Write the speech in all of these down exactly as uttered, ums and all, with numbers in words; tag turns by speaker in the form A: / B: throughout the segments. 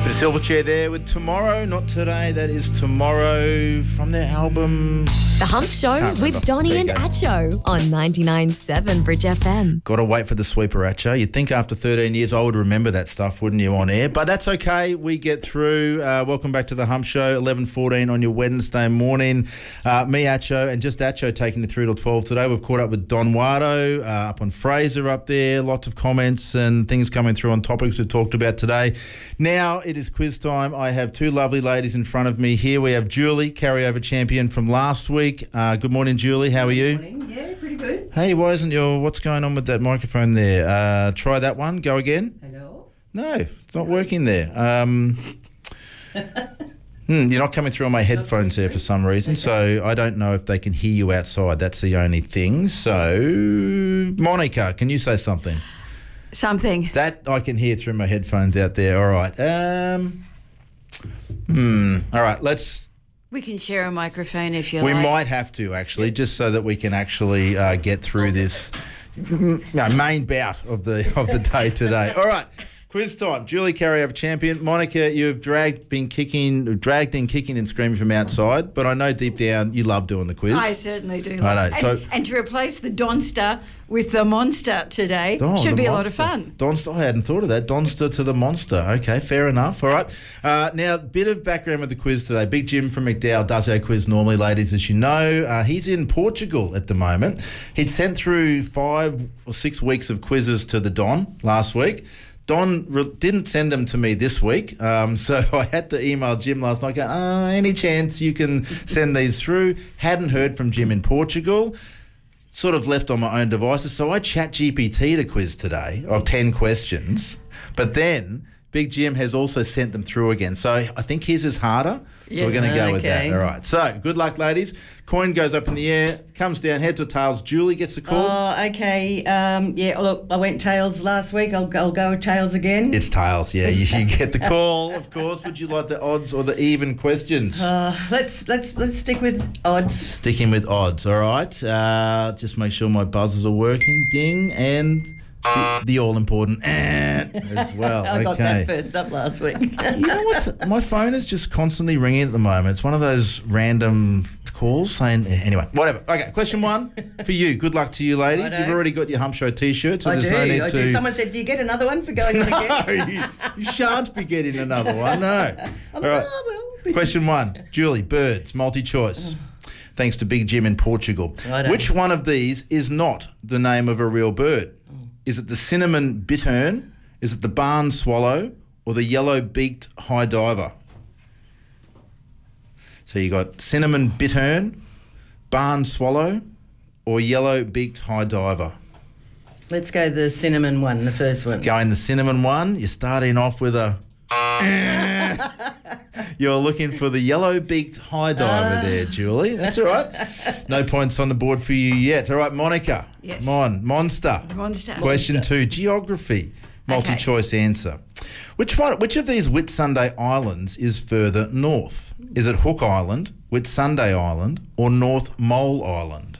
A: Bit of Silverchair there with Tomorrow, Not Today. That is Tomorrow from their album
B: The Hump Show with Donnie and Acho on ninety-nine point seven Bridge F M.
A: Got to wait for the sweeper, Acho. You'd think after thirteen years I would remember that stuff, wouldn't you, on air? But that's okay. We get through. Uh, welcome back to The Hump Show, eleven fourteen on your Wednesday morning. Uh, me, Acho, and just Acho taking you through till twelve today. We've caught up with Don Wado uh, up on Fraser up there. Lots of comments and things coming through on topics we've talked about today. Now it is quiz time. I have two lovely ladies in front of me here. We have Julie, carryover champion from last week. Uh, good morning, Julie. How are you?
C: Good morning. Yeah, pretty good.
A: Hey, why isn't your... What's going on with that microphone there? Uh, try that one. Go again.
C: Hello?
A: No, it's not working there. Um, hmm, you're not coming through on my headphones there for some reason,
C: Okay.
A: so I don't know if they can hear you outside. That's the only thing. So, Monica, can you say something?
C: Something.
A: That I can hear through my headphones out there. All right. Um, hmm. All right, let's...
C: We can share a microphone if you
A: We
C: like.
A: might have to, actually, just so that we can actually uh, get through this no, main bout of the of the day today. All right, quiz time. Julie, carryover champion. Monica, you've dragged, been kicking, dragged in kicking and screaming from outside, but I know deep down you love doing the quiz.
C: I certainly do.
A: I know,
C: And,
A: so-
C: and to replace the Donster with the Monster today
A: Oh,
C: should
A: the
C: be
A: monster.
C: a lot of fun.
A: Donster, I hadn't thought of that. Donster to the monster. Okay, fair enough. All right. Uh, now, bit of background with the quiz today. Big Jim from McDowell does our quiz normally, ladies, as you know. Uh, he's in Portugal at the moment. He'd sent through five or six weeks of quizzes to the Don last week. Don re- didn't send them to me this week, um, so I had to email Jim last night going, uh, any chance you can send these through? Hadn't heard from Jim in Portugal. Sort of left on my own devices. So I chat G P T the quiz today of ten questions. But then Big Jim has also sent them through again. So I think his is harder. So
C: Yeah,
A: we're going to go with that.
C: okay.
A: All right. So good luck, ladies. Coin goes up in the air, comes down, heads or tails. Julie gets a call.
D: Oh, okay. Um, yeah, look, I went tails last week. I'll, I'll go with tails again.
A: It's tails, yeah. You, you get the call, of course. Would you like the odds or the even questions?
D: Uh, let's let's let's stick with odds.
A: Sticking with odds, all right. Uh, just make sure my buzzers are working. Ding, and the, the all-important eh as well.
D: I got
A: Okay.
D: that first up last week.
A: You know what? My phone is just constantly ringing at the moment. It's one of those random calls saying... Anyway, whatever. Okay, question one for you. Good luck to you, ladies.
D: Righto.
A: You've already got your Hump Show T-shirt, so
D: I
A: there's
D: do.
A: no need
D: I
A: to...
D: do. Someone said, "Do you get another one for going in again?"
A: No, you, you shan't be getting another one, no.
D: I'm
A: All
D: like,
A: right.
D: "Oh, well."
A: Question one. Julie, birds, multi-choice. Thanks to Big Jim in Portugal.
D: Righto.
A: Which one of these is not the name of a real bird? Is it the cinnamon bittern? Is it the barn swallow? Or the yellow-beaked high diver? So you got cinnamon bittern, barn swallow, or yellow-beaked high diver.
D: Let's go the cinnamon one, the first one.
A: Going the cinnamon one, you're starting off with a... You're looking for the yellow-beaked high diver there, Julie. That's all right. No points on the board for you yet. All right, Monica.
C: Yes.
A: Mon, monster.
C: Monster.
A: Question two, geography. Multi-choice answer. Which one? Which of these Whitsunday Islands is further north? Is it Hook Island, Whitsunday Island, or North Mole Island?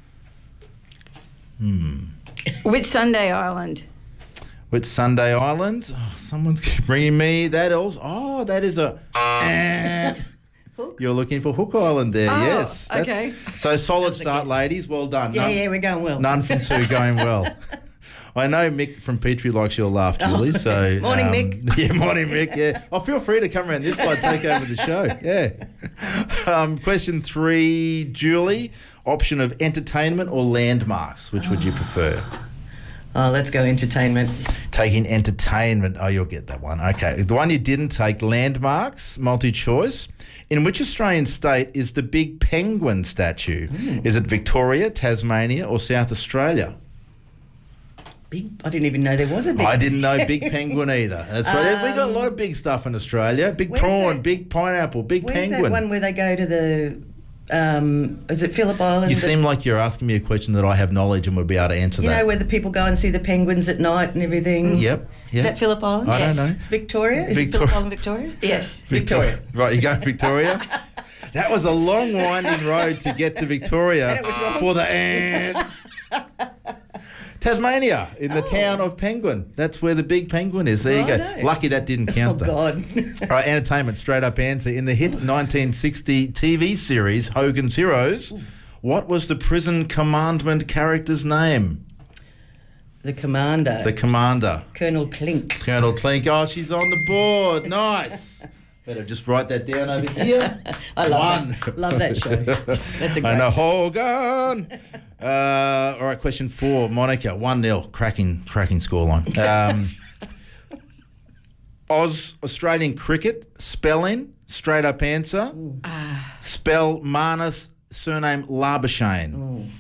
C: Whitsunday Island.
A: Whitsunday Island. Oh, someone's bringing me that also. Oh, that is a... You're looking for Hook Island there,
C: Oh,
A: yes. That's-
C: okay.
A: So solid start, ladies. Well done.
D: Yeah,
A: None-
D: yeah, we're going well.
A: None from two going well. I know Mick from Petrie likes your laugh, Julie. So
D: Morning,
A: um,
D: Mick.
A: Yeah, morning, Mick. Yeah. Oh, feel free to come around this side, take over the show. Yeah. Um, question three, Julie. Option of entertainment or landmarks. Which would you prefer?
D: Oh, let's go entertainment.
A: Taking entertainment. Oh, you'll get that one. Okay. The one you didn't take, landmarks, multi-choice. In which Australian state is the big penguin statue?
D: Mm.
A: Is it Victoria, Tasmania, or South Australia?
D: Big. I didn't even know there was a big.
A: I didn't know big penguin either. That's right. We got a lot of big stuff in Australia. Big
D: where's
A: prawn,
D: that-
A: big pineapple, big
D: Where's
A: penguin.
D: that one where they go to the? Um, is it Phillip Island?
A: You
D: The-
A: seem like you're asking me a question that I have knowledge and would be able to answer
D: You
A: that.
D: know where the people go and see the penguins at night and everything.
A: Yep.
D: Is
A: yep.
D: that Phillip Island?
A: I
C: Yes.
A: don't know.
D: Victoria? Is
A: Victoria.
D: it Phillip Island, Victoria?
C: Yes.
A: Victoria. Right, you going Victoria? That was a long winding road to get to Victoria
D: And it was wrong.
A: for the end. Tasmania, in the town of Penguin. That's where the big penguin is. There you go.
D: Righto.
A: Lucky that didn't
D: Oh,
A: count, though.
D: God.
A: All right, entertainment, straight up answer. In the hit nineteen sixty T V series Hogan's Heroes, what was the prison commandment character's name?
D: The commander.
A: The commander.
D: Colonel Clink.
A: Colonel Clink. Oh, she's on the board. Nice. Better just write that down over here.
D: I love
A: One.
D: that. Love that show. That's a great
A: I know
D: show.
A: Hogan. Uh, all right, question four. Monica, one nil. Cracking, cracking scoreline. Um, Oz Australian cricket spelling. Straight up answer.
C: Ah.
A: Spell Marnus, surname Labuschagne.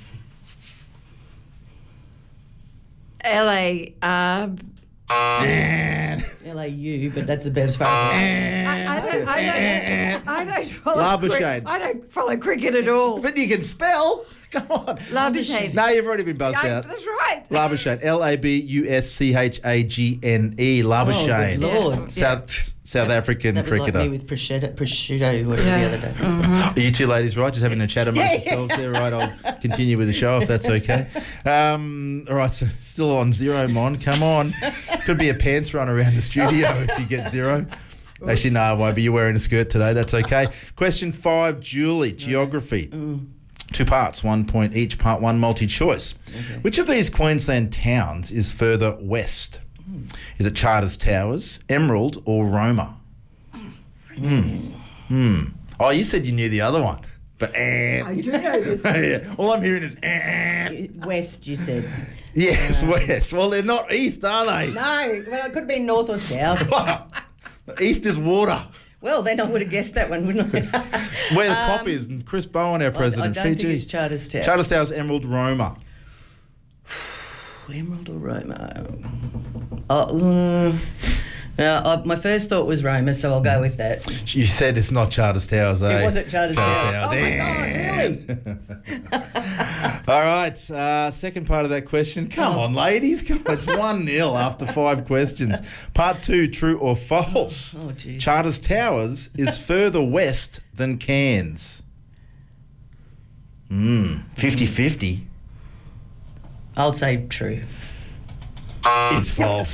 C: L A R.
D: L A U, but that's about as far as I
C: I, I don't. I don't. I don't follow.
A: Labuschagne.
C: Cricket. I don't follow cricket at all.
A: But you can spell. Come on.
C: Labuschagne.
A: No, you've already been buzzed
C: I-
A: out.
C: That's right.
A: Labuschagne. L A B U S C H A G N E. Labuschagne.
D: Oh, good Lord.
A: South South African
D: That was
A: cricketer.
D: like me with prosciutto, prosciutto whatever
C: Yeah.
D: the other day.
A: Are you two ladies right? Just having a chat amongst
D: Yeah.
A: yourselves there, right? I'll continue with the show if that's okay. Um, all right, so still on zero, Mon. Come on. Could be a pants run around the studio if you get zero. Actually, no, it won't be. You're wearing a skirt today. That's okay. Question five, Julie, geography. Two parts, one point each. Part one, multi-choice. Which of these Queensland towns is further west? Is it Charters Towers, Emerald, or Roma? Hmm. Hmm. Oh, you said you knew the other one, but eh.
C: I do know this.
A: Yeah. All I'm hearing is eh.
D: West, you said.
A: Yes, west. Well, they're not east, are they?
D: No, well, it could have been north or south.
A: East is water.
D: Well, then I would have guessed that one, wouldn't I?
A: Where the cop is, and Chris Bowen, our president,
D: I don't
A: Fiji.
D: think it's Charters Towers.
A: Charters Towers, Emerald, Roma.
D: Emerald or Roma? Oh, uh, now, I, my first thought was Roma, so I'll go with that.
A: You said it's not Charters Towers, eh?
D: It wasn't Charters Towers. Oh, my
A: eh.
D: God, really?
A: All right, uh, second part of that question. Come
D: Oh.
A: on, ladies. Come on, it's one nil after five questions. Part two, true or false?
D: Oh, geez.
A: Charters Towers is further west than Cairns. Hmm, fifty-fifty.
D: I'll say true.
A: It's false.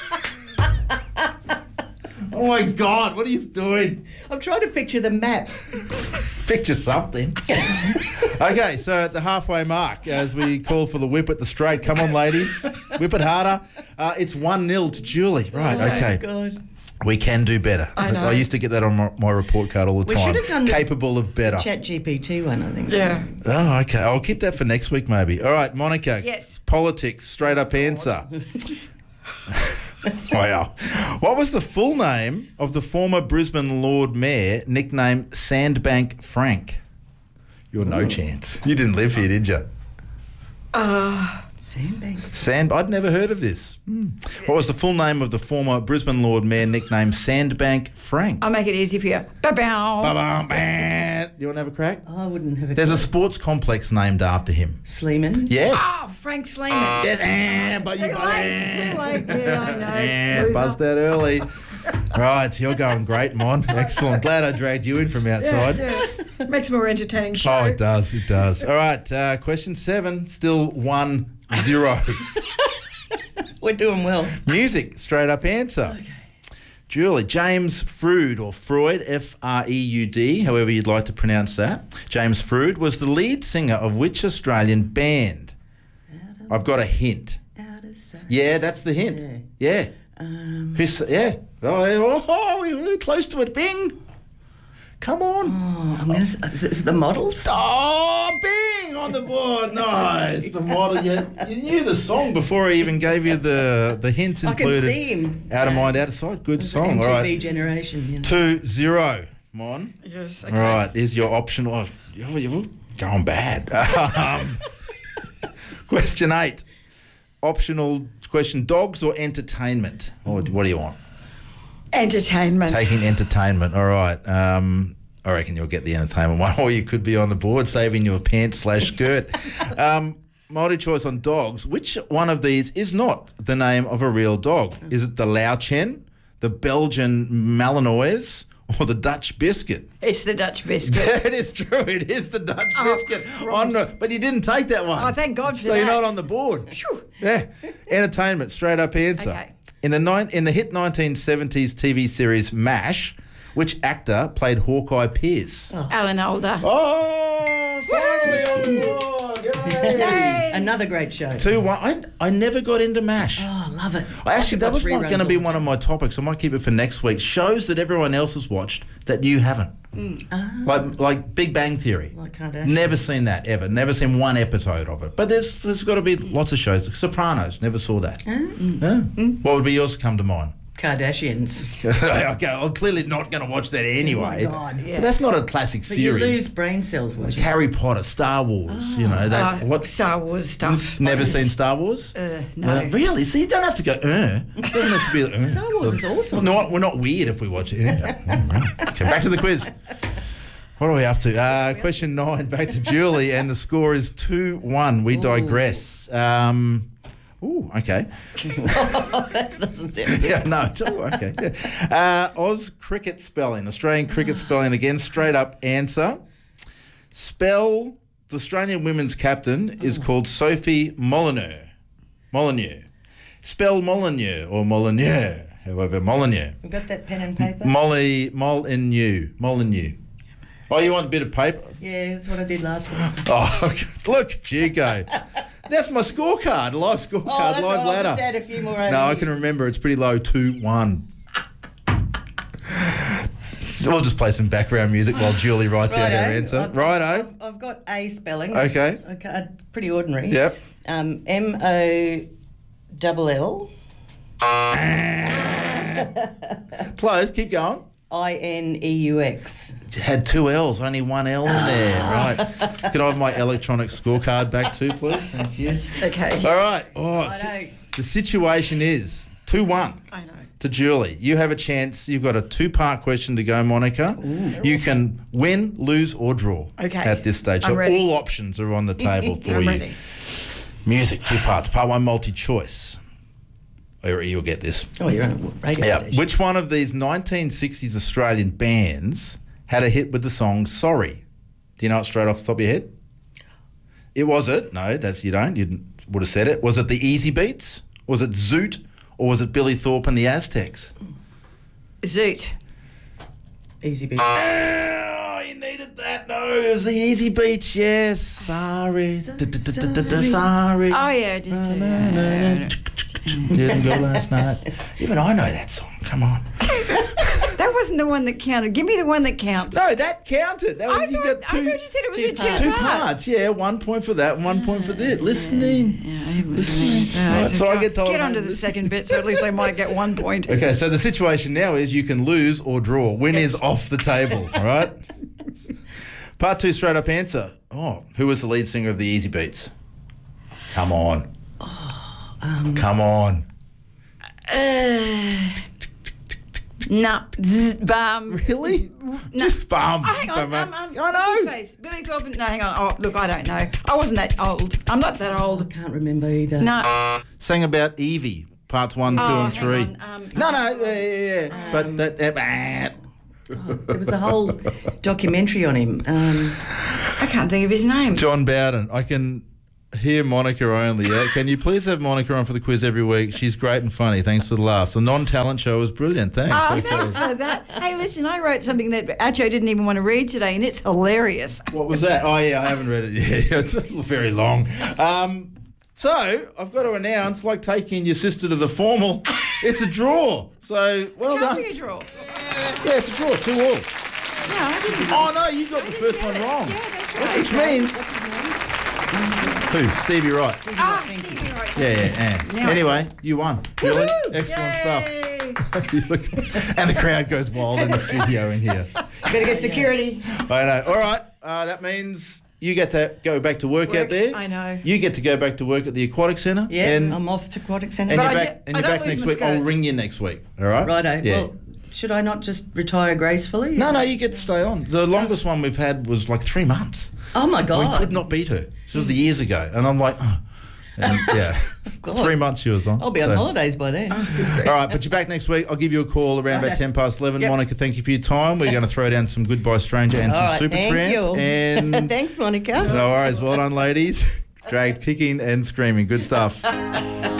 A: Oh my God, what are you doing?
D: I'm trying to picture the map.
A: Picture something. Okay, so at the halfway mark, as we call for the whip at the straight, come on, ladies, whip it harder. Uh, it's one nil to Julie. Right,
D: Oh,
A: okay.
D: God.
A: We can do better.
C: I know.
A: used to get that on my, my report card all the
D: We
A: time.
D: should have done the
A: Capable of better.
D: Chat G P T one, I think.
C: Yeah.
A: Oh, okay. I'll keep that for next week, maybe. All right, Monica.
C: Yes.
A: Politics, straight up answer. Wow. What was the full name of the former Brisbane Lord Mayor, nicknamed Sandbank Frank? You're no chance. You didn't live here, did you?
D: Sandbank.
A: Sand. I'd never heard of this. Hmm. What was the full name of the former Brisbane Lord Mayor, nicknamed Sandbank Frank?
C: I'll make it easy for you. Ba-bow.
A: Ba-bam, bam. You want to have a crack?
D: I wouldn't have a
A: There's a
D: clue.
A: sports complex named after him.
D: Sleeman.
A: Yes.
C: Oh, Frank Sleeman.
A: Yes. eh, but you
C: Too late, too late. Yeah, I know.
A: Eh,
C: Loser.
A: buzzed that early. Right, you're going great, Mon. Excellent. Glad I dragged you in from outside.
C: Yeah, yeah. Makes a more entertaining show.
A: Oh, it does. It does. All right, uh, question seven. Still one zero.
D: We're doing well.
A: Music, straight up answer. Julie, James Frood, or Freud, F R E U D, however you'd like to pronounce that. James Frood was the lead singer of which Australian band? I've got a hint.
D: Out of sight.
A: Yeah, that's the hint. Yeah.
D: Um,
A: Who's, yeah. Oh, oh, we we're close to it. Bing. Come on.
D: oh, I'm going to is it the Models?
A: Oh, bing on the board. Nice. The model. You, you knew the song before I even gave you the, the hints
D: I can
A: included.
D: see him.
A: Out of mind, out of sight. Good song.
D: M T V
A: All right.
D: generation. You know.
A: Two zero. Mon.
C: Yes, okay.
A: All right. Here's your optional. Oh, you're, you're going bad. Um, question eight. Optional question. Dogs or entertainment? Or what do you want?
C: Entertainment.
A: Taking entertainment. All right. Um, I reckon you'll get the entertainment one, or you could be on the board saving your pants slash skirt. um, multi-choice on dogs. Which one of these is not the name of a real dog? Is it the Lauchen, the Belgian Malinois, or the Dutch Biscuit?
C: It's the Dutch biscuit.
A: It is true. It is the Dutch
C: Oh,
A: Biscuit.
C: Christ.
A: On the, but you didn't take that one.
C: Oh, thank God for
A: so you're
C: that.
A: not on the board.
C: Phew.
A: Yeah. Entertainment, straight up answer.
C: Okay.
A: In the nine, in the hit nineteen seventies T V series MASH, which actor played Hawkeye Pierce? Oh,
C: Alan Alda.
A: oh finally on the board. Yay.
C: Yay.
D: Another great show.
A: Two one. I, I never got into MASH.
D: Oh, love it.
A: I Actually, that was
D: Watch
A: going to
D: reruns
A: be
D: all the
A: one of my topics. I might keep it for next week. Shows that everyone else has watched that you haven't.
D: Ah,
A: Like like Big Bang Theory.
D: Like Kardashian.
A: Never seen that ever. Never seen one episode of it. But there's there's got to be lots of shows. Sopranos. Never saw that. Yeah. What would be yours come to mind?
D: Kardashians.
A: Okay, I'm clearly not going to watch that anyway.
D: Oh, God,
C: yeah.
A: But that's not a classic
D: But you lose
A: series.
D: brain cells
A: Like
D: watching.
A: Harry Potter, Star Wars. You know that.
C: Uh,
A: what?
C: Star Wars stuff.
A: Never seen Star Wars?
C: Uh, no.
A: Uh, really? See, you don't have to go. Uh. It doesn't have to be. Uh.
D: Star Wars is awesome.
A: No, we're not weird if we watch it. Yeah. Oh, right. Okay, back to the quiz. What are we up to? Uh, question nine, back to Julie, and the score is two one. We digress. Um, ooh, okay.
D: That doesn't sound good.
A: Yeah, no, it's all okay. Yeah. Uh, Oz cricket spelling, Australian cricket spelling again, straight up answer. Spell, the Australian women's captain is called Sophie Molyneux. Molyneux. Spell Molyneux or Molyneux, however, Molyneux.
D: You got that pen and paper?
A: Molly, Molyneux, Molyneux. Oh, you want a bit of paper?
D: Yeah, that's what I did last week.
A: Oh, okay. Look, here you go. That's my scorecard, live scorecard,
D: Oh, that's
A: live
D: all right. I'll
A: ladder.
D: just add a few more over
A: No, I
D: here.
A: can remember. It's pretty low, two one. We'll just play some background music while Julie writes out her
D: Righto.
A: answer.
D: I've-
A: Righto.
D: I've, I've got a spelling.
A: Okay.
D: Okay, pretty ordinary.
A: Yep.
D: Um, M O double L
A: Close, keep going.
D: I N E U X.
A: Had two L's, only one L in there. Right. Can I have my electronic scorecard back too, please? Thank you.
C: Okay.
A: All right. Oh,
D: Righto.
A: si- the situation is two one.
C: I know.
A: To Julie. You have a chance. You've got a two-part question to go, Monica. You can win, lose, or draw
C: Okay.
A: at this stage.
C: I'm
A: So
C: ready.
A: all options are on the table for
C: I'm
A: you.
C: ready.
A: Music, two parts. Part one, multi-choice. Or You'll get this.
D: Oh, you're on a radio
A: Yeah.
D: station.
A: Which one of these nineteen sixties Australian bands had a hit with the song Sorry? Do you know it straight off the top of your head? It was it? No, that's you don't. You would have said it. Was it the Easy Beats? Was it Zoot? Or was it Billy Thorpe and the Aztecs?
C: Zoot.
D: Easy beat.
A: Oh, you needed that. No, it was the Easy Beats. Yes. Sorry.
D: Sorry.
A: Sorry.
C: Oh, yeah, just.
A: Na, na, na, na. Didn't go last night. Even I know that song. Come on.
C: That wasn't the one that counted. Give me the one that counts.
A: No, that counted. That was,
C: I,
A: you
C: thought,
A: got two,
C: I thought you said it was
D: two
C: a two
D: parts.
A: two
C: part.
A: parts. Yeah, one point for that, one point for that. Listening.
C: Yeah, I haven't-
A: Listening.
C: Yeah,
A: Right, so I get told
C: Get
A: I'm
C: on to the
A: listening.
C: second bit, so at least I might get one point.
A: Okay, so the situation now is you can lose or draw. Win is off the table, all right? Part two, straight up answer. Oh, who was the lead singer of the Easy Beats? Come on.
C: um,
A: Come on.
C: Uh, nah. zzz, Bum.
A: Really?
C: No.
A: Just bum.
C: Oh, hang on.
A: bum,
C: Um, um,
A: I
C: what's his
A: know.
C: face? Billy Thorpe. No, hang on. Oh, look, I don't know. I wasn't that old. I'm not that
D: I
C: old.
D: can't remember either.
C: No.
A: Sang about Evie, parts one, two,
C: Oh,
A: and
C: hang
A: three.
C: on, um,
A: no, no, yeah, yeah, yeah. but that, that
D: There was a whole documentary on him. Um,
C: I can't think of his name.
A: John Bowden. I can hear Monica only. Yeah? Can you please have Monica on for the quiz every week? She's great and funny. Thanks for the laughs. The non-talent show was brilliant. Thanks.
C: Oh,
A: Okay.
C: thanks for that. Hey, listen, I wrote something that Acho didn't even want to read today, and it's hilarious.
A: What was that? Oh, yeah, I haven't read it yet. It's very long. Um, so, I've got to announce, like taking your sister to the formal, it's a draw. So, well
C: Can't
A: done.
C: be a draw.
A: Yeah, it's a draw, two all.
C: No, I didn't.
A: Oh, no, you got the first
C: get
A: one
C: it.
A: wrong.
C: Yeah, that's right.
A: Which means... Who? Stevie Wright.
C: Ah, Stevie Wright.
A: Yeah, yeah, yeah.
C: Now I
A: Anyway, you won. Julie,
C: Woohoo!
A: excellent stuff.
C: Yay.
A: You look- and the crowd goes wild in the studio in here.
D: better get security.
A: I know. All right, uh, that means you get to go back to work, out
C: Work,
A: there.
C: I know.
A: You get to go back to work at the Aquatic Centre.
D: Yeah,
A: and,
D: I'm off to Aquatic Centre.
A: and
C: But
A: you're
C: I
A: back,
C: do-
A: and
C: I
A: you're
C: don't
A: back
C: lose
A: next
C: my
A: week. I'll
C: skirt.
A: ring you next week. All right?
D: Righto.
A: Yeah.
D: Well, should I not just retire gracefully?
A: no, no, you get to stay on. The longest one we've had was like three months.
D: Oh my
A: We
D: God.
A: could not beat her. She was the years ago. And I'm like, oh. And yeah,
D: God.
A: three months she was on.
D: I'll be on
A: So-
D: holidays by then.
A: All right, but you're back next week. I'll give you a call around about
D: Okay.
A: ten past eleven.
D: Yep.
A: Monica, thank you for your time. We're going to throw down some Goodbye Stranger and
D: All
A: some
D: right,
A: Super
D: thank
A: Tramp.
D: you.
A: And
D: Thanks, Monica.
A: no worries. Well done, ladies. Dragged kicking and screaming. Good stuff.